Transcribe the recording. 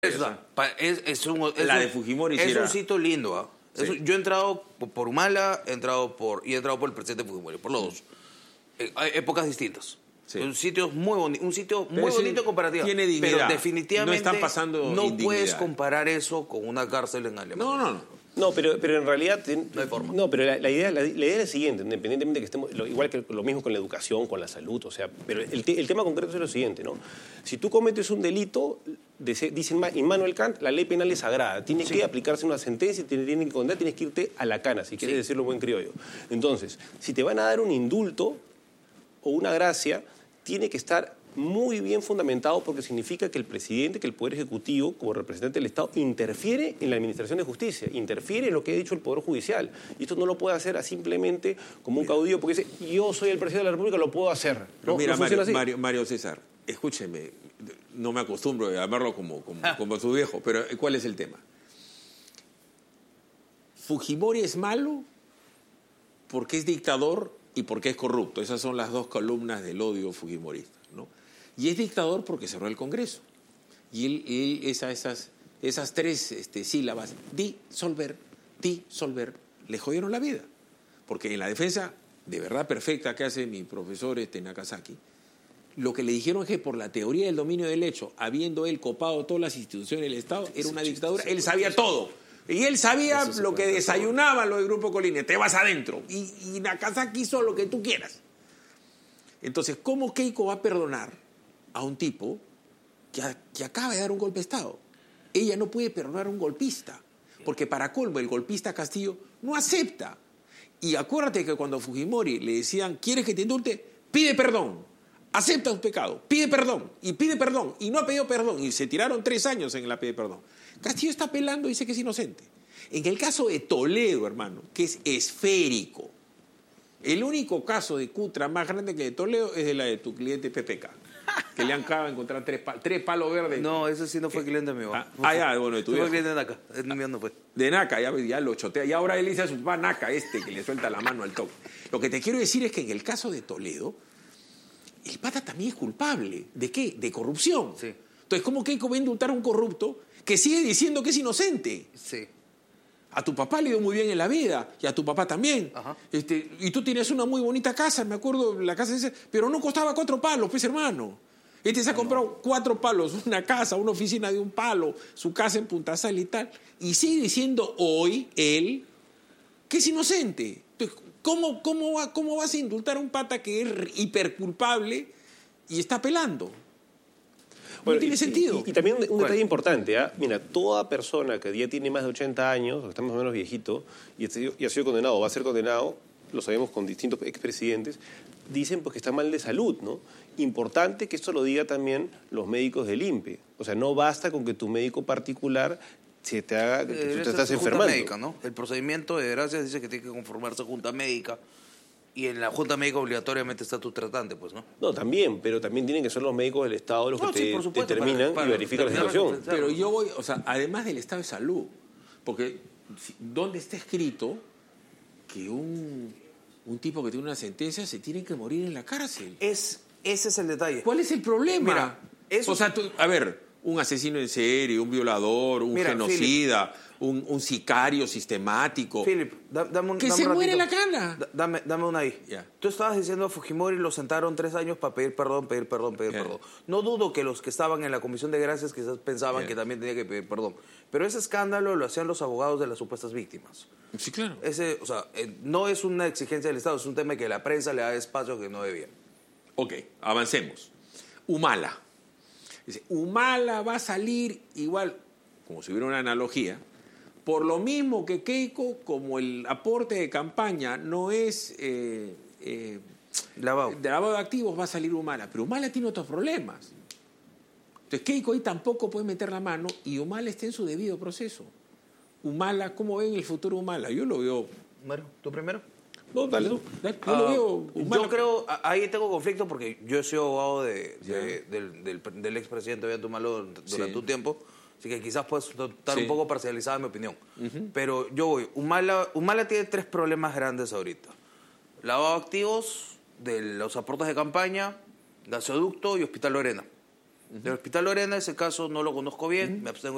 La de Fujimori es un sitio lindo. ¿Ah? Sí. Yo he entrado por Humala, he entrado por el presidente Fujimori, por los dos. Épocas distintas. Sí. Un sitio muy bonito comparativo. Tiene dignidad. Pero definitivamente no están pasando no indignidad. Puedes comparar eso con una cárcel en Alemania. No, pero en realidad... No hay forma. No, pero la idea es la siguiente, independientemente de que estemos... igual que lo mismo con la educación, con la salud, o sea... Pero el tema concreto es lo siguiente, ¿no? Si tú cometes un delito, dice Immanuel Kant, la ley penal es sagrada. Tiene que aplicarse una sentencia, tiene que condenar, tienes que irte a la cana, si quieres decirlo buen criollo. Entonces, si te van a dar un indulto o una gracia, tiene que estar muy bien fundamentado porque significa que el presidente, que el Poder Ejecutivo, como representante del Estado, interfiere en la administración de justicia, interfiere en lo que ha dicho el Poder Judicial. Y esto no lo puede hacer simplemente como un caudillo porque dice, yo soy el presidente de la República, lo puedo hacer. No, mira, no Mario César, escúcheme, no me acostumbro a llamarlo como su viejo, pero ¿cuál es el tema? Fujimori es malo porque es dictador y porque es corrupto. Esas son las dos columnas del odio fujimorista, ¿no? Y es dictador porque cerró el Congreso. Y él esas tres sílabas, disolver, le jodieron la vida. Porque en la defensa de verdad perfecta que hace mi profesor Nakazaki, lo que le dijeron es que por la teoría del dominio del hecho, habiendo él copado todas las instituciones del Estado, era una dictadura, él sabía todo. Y él sabía lo que desayunaba lo del Grupo Colina. Te vas adentro. Y Nakazaki hizo lo que tú quieras. Entonces, ¿cómo Keiko va a perdonar a un tipo que acaba de dar un golpe de Estado? Ella no puede perdonar a un golpista. Porque para colmo, el golpista Castillo no acepta. Y acuérdate que cuando a Fujimori le decían, ¿quieres que te indulte? Pide perdón. Acepta un pecado. Pide perdón. Y pide perdón. Y no ha pedido perdón. Y se tiraron 3 años en la pide perdón. Castillo está apelando y dice que es inocente. En el caso de Toledo, hermano, que es esférico, el único caso de Cutra más grande que de Toledo es de la de tu cliente PPK, que le han acabado de encontrar 3 palos verdes. No, ese sí no fue cliente mío. Bueno, de tu fue cliente de Naka. El mío no fue. De Naka, ya lo chotea. Y ahora él dice a su papá Naka, que le suelta la mano al toque. Lo que te quiero decir es que en el caso de Toledo, el pata también es culpable. ¿De qué? De corrupción. Sí. Entonces, ¿cómo Keiko va a indultar a un corrupto que sigue diciendo que es inocente? Sí. A tu papá le dio muy bien en la vida, y a tu papá también. Ajá. Y tú tienes una muy bonita casa, me acuerdo, la casa esa, pero no costaba 4 palos, pues, hermano. Se ha comprado 4 palos, una casa, una oficina de 1 palo, su casa en Punta Sal y tal, y sigue diciendo hoy él que es inocente. Entonces, ¿cómo vas a indultar a un pata que es hiperculpable y está apelando? No tiene sentido. Y también un detalle importante, ¿eh? Mira, toda persona que ya tiene más de 80 años, o está más o menos viejito, y ha sido condenado o va a ser condenado, lo sabemos con distintos expresidentes, dicen pues que está mal de salud, ¿no? Importante que esto lo diga también los médicos del INPE. O sea, no basta con que tu médico particular se te haga que tú te estás enfermando. Junta médica, ¿no? El procedimiento de gracias dice que tiene que conformarse junta médica. Y en la junta médica obligatoriamente está tu tratante, pues, ¿no? No, también, pero también tienen que ser los médicos del Estado los que te determinan y verifican la situación. Pero yo voy, o sea, además del estado de salud, porque ¿dónde está escrito que un tipo que tiene una sentencia se tiene que morir en la cárcel? Ese es el detalle. ¿Cuál es el problema? Mira, eso... O sea, a ver, un asesino en serie, un violador, un genocida, un sicario sistemático. Philip, dame que se muere la cana. Dame una ahí. Yeah. Tú estabas diciendo a Fujimori lo sentaron 3 años para pedir perdón. No dudo que los que estaban en la Comisión de Gracias quizás pensaban que también tenía que pedir perdón. Pero ese escándalo lo hacían los abogados de las supuestas víctimas. Sí, claro. No es una exigencia del Estado, es un tema que la prensa le da espacio que no debía. Ok, avancemos. Humala. Dice, Humala va a salir igual, como si hubiera una analogía, por lo mismo que Keiko, como el aporte de campaña no es lavado de activos, va a salir Humala. Pero Humala tiene otros problemas. Entonces Keiko ahí tampoco puede meter la mano y Humala está en su debido proceso. Humala, ¿cómo ven el futuro Humala? Yo lo veo... Mario, ¿tú primero? No, dale tú. Yo lo veo Humala. Yo creo, ahí tengo conflicto porque yo he sido abogado del expresidente Ollanta Humala durante un tiempo. Así que quizás puedes estar un poco parcializada en mi opinión. Pero yo voy. Humala tiene 3 problemas grandes ahorita. Lavado de activos, de los aportes de campaña, gasoducto y Hospital Lorena. Del Hospital Lorena, ese caso no lo conozco bien, me abstengo